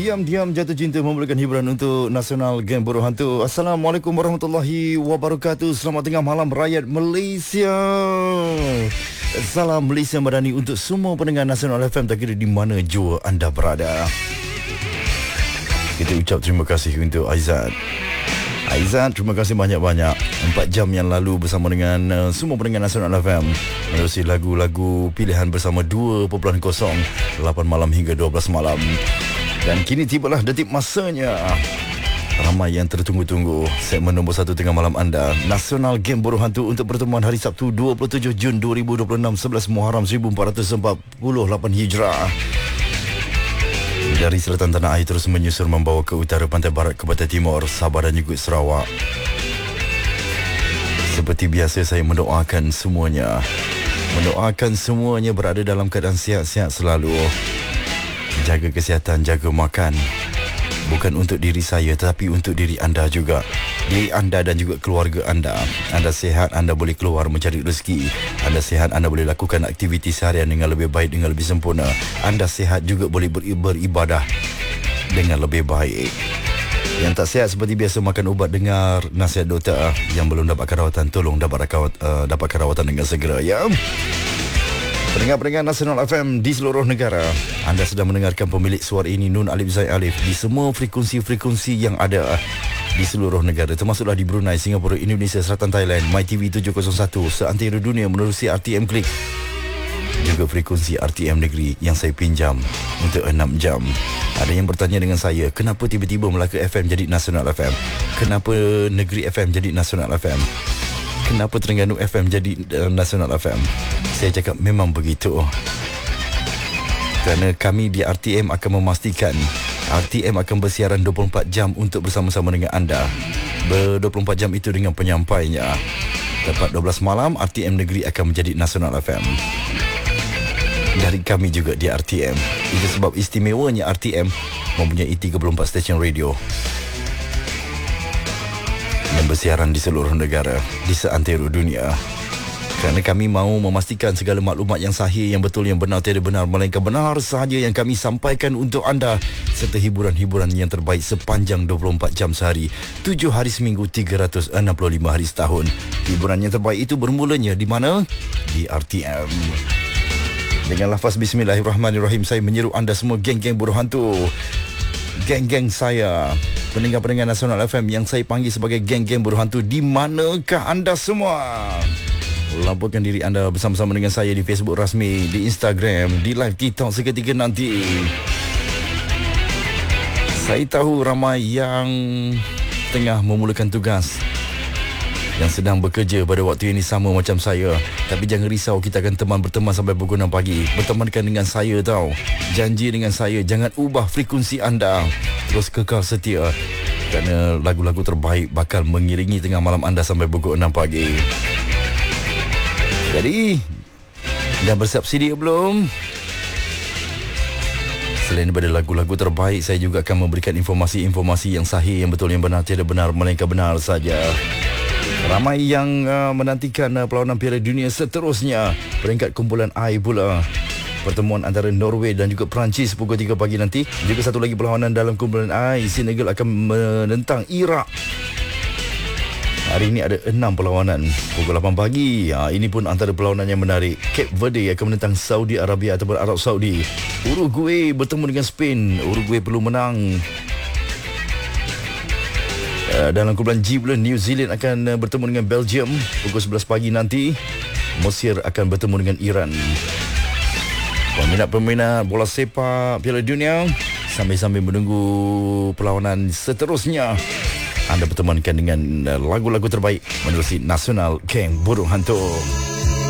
Diam-diam jatuh cinta memberikan hiburan untuk Nasional Geng Buruh Hantu. Assalamualaikum warahmatullahi wabarakatuh. Selamat tengah malam rakyat Malaysia. Salam Malaysia Madani untuk semua pendengar Nasional FM tak kira di mana jua anda berada. Kita ucap terima kasih untuk Aizat, terima kasih banyak-banyak. 4 jam yang lalu bersama dengan semua pendengar Nasional FM menerusi lagu-lagu pilihan bersama 2.0 8 malam hingga 12 malam. Dan kini tibalah detik masanya ramai yang tertunggu-tunggu segmen nombor 1 tengah malam anda, Nasional Geng Buruh Hantu, untuk pertemuan hari Sabtu 27 Jun 2026, 11 Muharram 1448 Hijrah. Dari selatan tanah air terus menyusur membawa ke utara, pantai barat ke pantai timur, Sabah dan juga Sarawak. Seperti biasa saya mendoakan semuanya berada dalam keadaan sihat-sihat selalu. Jaga kesihatan, jaga makan. Bukan untuk diri saya tetapi untuk diri anda juga. Diri anda dan juga keluarga anda. Anda sihat, anda boleh keluar mencari rezeki. Anda sihat, anda boleh lakukan aktiviti seharian dengan lebih baik, dengan lebih sempurna. Anda sihat juga boleh beribadah dengan lebih baik. Yang tak sihat seperti biasa makan ubat, dengar nasihat doktor. Yang belum dapatkan rawatan, tolong dapatkan rawatan dengan segera, ya. Pendengar-pendengar Nasional FM di seluruh negara, anda sedang mendengarkan pemilik suara ini, Nun Alif Zaid Alif, di semua frekuensi-frekuensi yang ada di seluruh negara, termasuklah di Brunei, Singapura, Indonesia, Selatan Thailand, MyTV 701, seantero dunia menerusi RTM Klik. Juga frekuensi RTM Negeri yang saya pinjam untuk 6 jam. Ada yang bertanya dengan saya, kenapa tiba-tiba Melaka FM jadi Nasional FM? Kenapa Negeri FM jadi Nasional FM? Kenapa Terengganu FM jadi Nasional FM? Saya cakap memang begitu. Kerana kami di RTM akan memastikan RTM akan bersiaran 24 jam untuk bersama-sama dengan anda. 24 jam itu dengan penyampainya. Tepat 12 malam, RTM Negeri akan menjadi Nasional FM. Dari kami juga di RTM. Itu sebab istimewanya RTM mempunyai 34 stesen radio yang bersiaran di seluruh negara, di seantero dunia. Kerana kami mahu memastikan segala maklumat yang sahih, yang betul, yang benar, tiada benar, melainkan benar sahaja yang kami sampaikan untuk anda, serta hiburan-hiburan yang terbaik sepanjang 24 jam sehari, 7 hari seminggu, 365 hari setahun. Hiburan yang terbaik itu bermulanya di mana? Di RTM. Dengan lafaz Bismillahirrahmanirrahim, saya menyeru anda semua geng-geng buruh hantu, geng-geng saya, pendengar-pendengar Nasional FM yang saya panggil sebagai geng-geng buruh hantu, di manakah anda semua? Laporkan diri anda bersama-sama dengan saya di Facebook rasmi, di Instagram, di live TikTok seketika nanti. Saya tahu ramai yang tengah memulakan tugas, yang sedang bekerja pada waktu ini sama macam saya. Tapi jangan risau, kita akan berteman sampai pukul 6 pagi. Bertemankan dengan saya tau. Janji dengan saya, jangan ubah frekuensi anda. Terus kekal setia. Kerana lagu-lagu terbaik bakal mengiringi tengah malam anda sampai pukul 6 pagi. Jadi, dah bersiap sedia belum? Selain daripada lagu-lagu terbaik, saya juga akan memberikan informasi-informasi yang sahih, yang betul, yang benar, tiada benar, melainkan benar saja. Ramai yang menantikan perlawanan Piala Dunia seterusnya. Peringkat kumpulan I pula. Pertemuan antara Norway dan juga Perancis pukul 3 pagi nanti. Juga satu lagi perlawanan dalam kumpulan I, Senegal akan menentang Iraq. Hari ini ada 6 perlawanan pukul 8 pagi. Ini pun antara perlawanan yang menarik. Cape Verde akan menentang Saudi Arabia ataupun Arab Saudi. Uruguay bertemu dengan Spain. Uruguay perlu menang. Dalam kumpulan G pula, New Zealand akan bertemu dengan Belgium pukul 11 pagi nanti. Mesir akan bertemu dengan Iran. Peminat-peminat bola sepak Piala Dunia, sambil-sambil menunggu perlawanan seterusnya, anda bertemankan dengan lagu-lagu terbaik menerusi Nasional Geng Buruh Hantu.